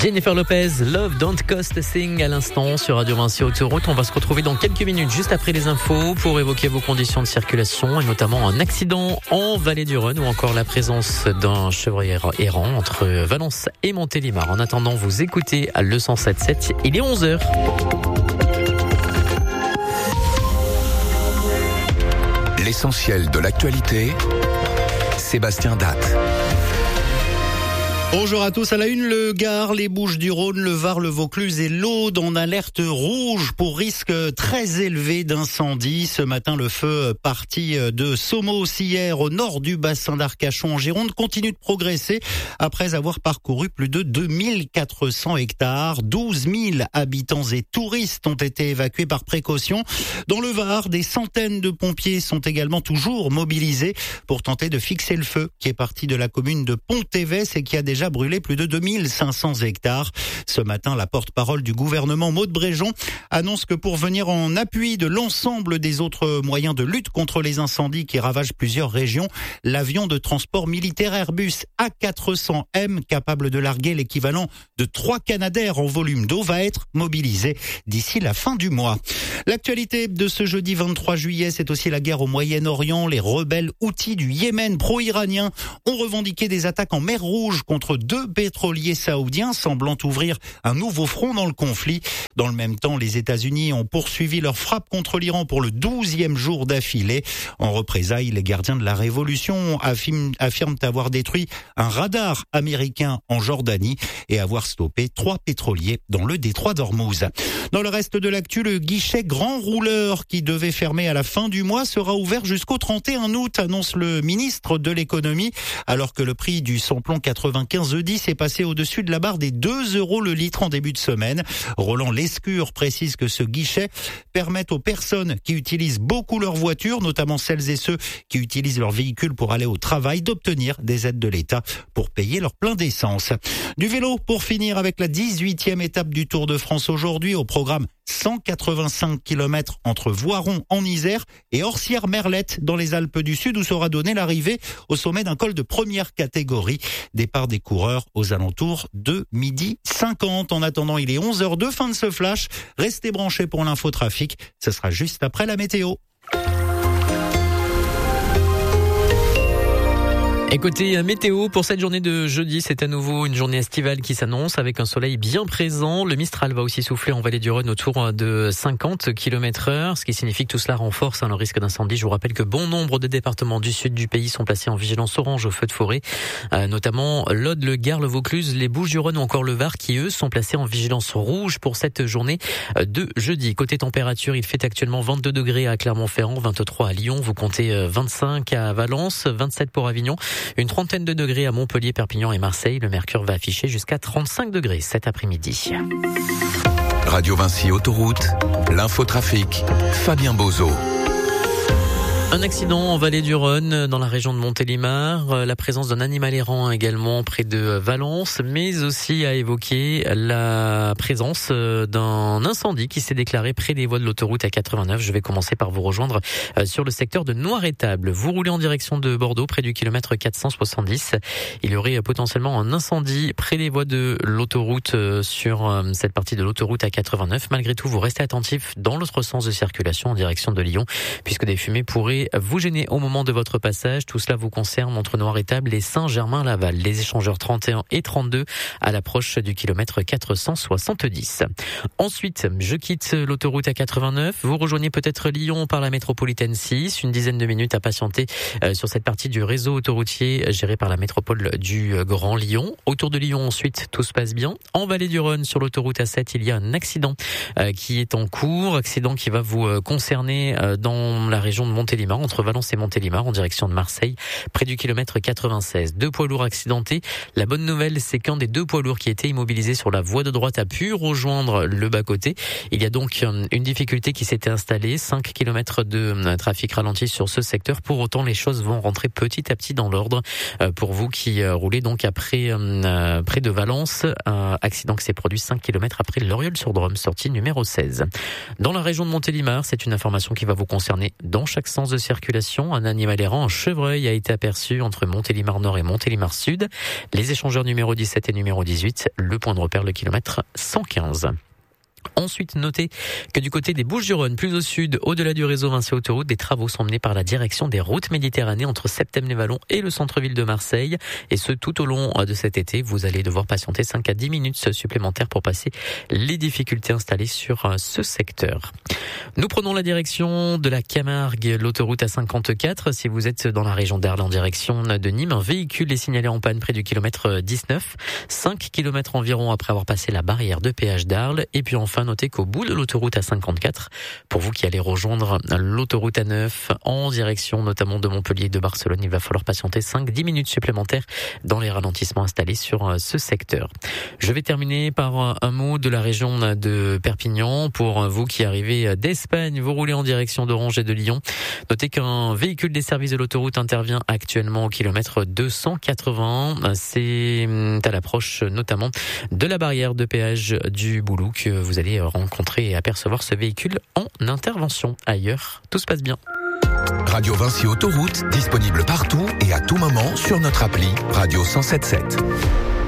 Jennifer Lopez, Love Don't Cost a Thing à l'instant sur Radio Vinci Autoroute. On va se retrouver dans quelques minutes juste après les infos pour évoquer vos conditions de circulation et notamment un accident en Vallée du Rhône ou encore la présence d'un chevreuil errant entre Valence et Montélimar. En attendant, vous écoutez le 107.7, il est 11h. L'essentiel de l'actualité, Sébastien Datte. Bonjour à tous. À la une, le Gard, les Bouches-du-Rhône, le Var, le Vaucluse et l'Aude en alerte rouge pour risque très élevé d'incendie. Ce matin, le feu parti de Sommeaux-Sillères au nord du bassin d'Arcachon en Gironde continue de progresser après avoir parcouru plus de 2400 hectares. 12 000 habitants et touristes ont été évacués par précaution. Dans le Var, des centaines de pompiers sont également toujours mobilisés pour tenter de fixer le feu qui est parti de la commune de Pont-Évès et qui a déjà brûlé plus de 2500 hectares. Ce matin, la porte-parole du gouvernement, Maud Bréjon, annonce que pour venir en appui de l'ensemble des autres moyens de lutte contre les incendies qui ravagent plusieurs régions, l'avion de transport militaire Airbus A400M, capable de larguer l'équivalent de 3 Canadair en volume d'eau, va être mobilisé d'ici la fin du mois. L'actualité de ce jeudi 23 juillet, c'est aussi la guerre au Moyen-Orient. Les rebelles houthis du Yémen pro-iraniens ont revendiqué des attaques en mer Rouge contre 2 pétroliers saoudiens, semblant ouvrir un nouveau front dans le conflit. Dans le même temps, les États-Unis ont poursuivi leur frappe contre l'Iran pour le 12e jour d'affilée. En représailles, les gardiens de la révolution affirment avoir détruit un radar américain en Jordanie et avoir stoppé 3 pétroliers dans le détroit d'Ormuz. Dans le reste de l'actu, le guichet grand rouleur qui devait fermer à la fin du mois sera ouvert jusqu'au 31 août, annonce le ministre de l'économie, alors que le prix du samplon 95 E10 est passé au-dessus de la barre des 2 € le litre en début de semaine. Roland Lescure précise que ce guichet permet aux personnes qui utilisent beaucoup leur voiture, notamment celles et ceux qui utilisent leur véhicule pour aller au travail, d'obtenir des aides de l'État pour payer leur plein d'essence. Du vélo pour finir avec la 18e étape du Tour de France aujourd'hui. Au programme 185 km entre Voiron en Isère et Orsières-Merlette dans les Alpes du Sud, où sera donnée l'arrivée au sommet d'un col de première catégorie. Départ des coureurs aux alentours de 12h50. En attendant, il est 11h02, fin de ce flash. Restez branchés pour l'infotrafic. Ce sera juste après la météo. Et côté météo, pour cette journée de jeudi, c'est à nouveau une journée estivale qui s'annonce avec un soleil bien présent. Le Mistral va aussi souffler en Vallée du Rhône autour de 50 km/h, ce qui signifie que tout cela renforce le risque d'incendie. Je vous rappelle que bon nombre de départements du sud du pays sont placés en vigilance orange au feu de forêt, notamment l'Aude, le Gard, le Vaucluse, les Bouches-du-Rhône ou encore le Var qui, eux, sont placés en vigilance rouge pour cette journée de jeudi. Côté température, il fait actuellement 22 degrés à Clermont-Ferrand, 23 à Lyon, vous comptez 25 à Valence, 27 pour Avignon. Une trentaine de degrés à Montpellier, Perpignan et Marseille. Le mercure va afficher jusqu'à 35 degrés cet après-midi. Radio Vinci Autoroute, l'infotrafic, Fabien Bozo. Un accident en Vallée du Rhône, dans la région de Montélimar. La présence d'un animal errant également près de Valence, mais aussi à évoquer la présence d'un incendie qui s'est déclaré près des voies de l'autoroute A89. Je vais commencer par vous rejoindre sur le secteur de Noiretable. Vous roulez en direction de Bordeaux, près du kilomètre 470. Il y aurait potentiellement un incendie près des voies de l'autoroute sur cette partie de l'autoroute A89. Malgré tout, vous restez attentif dans l'autre sens de circulation en direction de Lyon, puisque des fumées pourraient vous gêner au moment de votre passage. Tout cela vous concerne entre Noiretable et Saint-Germain-Laval. Les échangeurs 31 et 32 à l'approche du kilomètre 470. Ensuite, je quitte l'autoroute A89. Vous rejoignez peut-être Lyon par la métropolitaine 6. Une dizaine de minutes à patienter sur cette partie du réseau autoroutier géré par la métropole du Grand Lyon. Autour de Lyon, ensuite, tout se passe bien. En Vallée du Rhône, sur l'autoroute A7, il y a un accident qui est en cours. Accident qui va vous concerner dans la région de Montélimar, entre Valence et Montélimar, en direction de Marseille, près du kilomètre 96. 2 poids lourds accidentés. La bonne nouvelle, c'est qu'un des 2 poids lourds qui étaient immobilisés sur la voie de droite a pu rejoindre le bas-côté. Il y a donc une difficulté qui s'était installée. 5 km de trafic ralenti sur ce secteur. Pour autant, les choses vont rentrer petit à petit dans l'ordre. Pour vous qui roulez donc près de Valence, un accident qui s'est produit 5 km après Loriol-sur-Drôme, sortie numéro 16. Dans la région de Montélimar, c'est une information qui va vous concerner dans chaque sens de de circulation. Un animal errant, un chevreuil, a été aperçu entre Montélimar Nord et Montélimar Sud. Les échangeurs numéro 17 et numéro 18. Le point de repère, le kilomètre 115. Ensuite, notez que du côté des Bouches-du-Rhône, plus au sud, au-delà du réseau Vinci Autoroute, des travaux sont menés par la direction des routes Méditerranée entre Septèmes-les-Vallons et le centre-ville de Marseille. Et ce, tout au long de cet été, vous allez devoir patienter 5 à 10 minutes supplémentaires pour passer les difficultés installées sur ce secteur. Nous prenons la direction de la Camargue, l'autoroute A54. Si vous êtes dans la région d'Arles en direction de Nîmes, un véhicule est signalé en panne près du kilomètre 19. 5 kilomètres environ après avoir passé la barrière de péage d'Arles. Et puis enfin, notez qu'au bout de l'autoroute A54, pour vous qui allez rejoindre l'autoroute A9 en direction notamment de Montpellier et de Barcelone, il va falloir patienter 5-10 minutes supplémentaires dans les ralentissements installés sur ce secteur. Je vais terminer par un mot de la région de Perpignan. Pour vous qui arrivez d'Espagne, vous roulez en direction d'Orange et de Lyon. Notez qu'un véhicule des services de l'autoroute intervient actuellement au kilomètre 280. C'est à l'approche notamment de la barrière de péage du Boulou que vous allez rencontrer et apercevoir ce véhicule en intervention. Ailleurs, tout se passe bien. Radio Vinci Autoroute, disponible partout et à tout moment sur notre appli Radio 107.7.